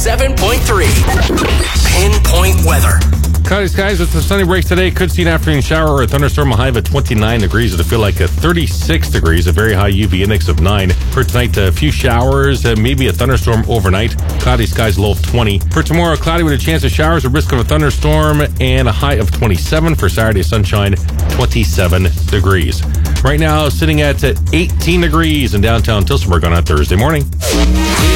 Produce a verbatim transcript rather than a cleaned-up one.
seven point three. Pinpoint weather. Cloudy skies with the sunny breaks today. Could see an afternoon shower or a thunderstorm. A high of twenty-nine degrees. It'll feel like a thirty-six degrees. A very high U V index of nine. For tonight, a few showers, uh, maybe a thunderstorm overnight. Cloudy skies, low of twenty. For tomorrow, cloudy with a chance of showers, a risk of a thunderstorm, and a high of twenty-seven. For Saturday, sunshine, twenty-seven degrees. Right now, sitting at eighteen degrees in downtown Tillsonburg on a Thursday morning.